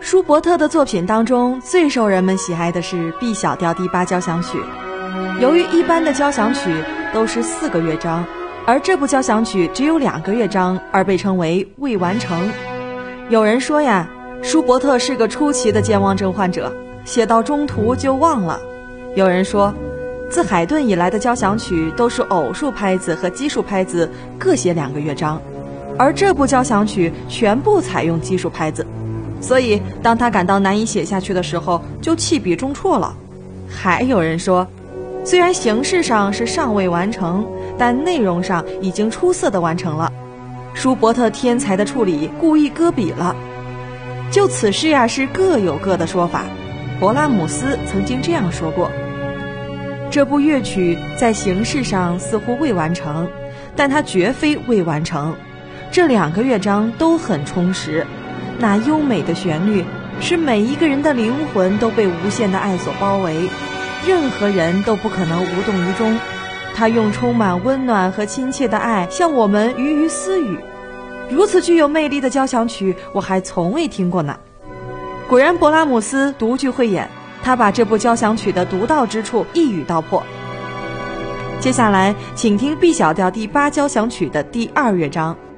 舒伯特的作品当中，最受人们喜爱的是 B 小调第8交响曲。由于一般的交响曲都是4个乐章，而这部交响曲只有2个乐章，而被称为未完成。有人说呀，舒伯特是个出奇的健忘症患者，写到中途就忘了。有人说，自海顿以来的交响曲都是偶数拍子和奇数拍子各写2个乐章，而这部交响曲全部采用奇数拍子，所以当他感到难以写下去的时候，就弃笔中辍了。还有人说，虽然形式上是尚未完成，但内容上已经出色地完成了。舒伯特天才的处理故意搁笔了。就此事呀，是各有各的说法。勃拉姆斯曾经这样说过，这部乐曲在形式上似乎未完成，但它绝非未完成。这2个乐章都很充实，那优美的旋律使每一个人的灵魂都被无限的爱所包围，任何人都不可能无动于衷。他用充满温暖和亲切的爱向我们鱼私语，如此具有魅力的交响曲我还从未听过呢。果然勃拉姆斯独具慧眼，他把这部交响曲的独到之处一语道破。接下来请听 B 小调第8交响曲的第2乐章。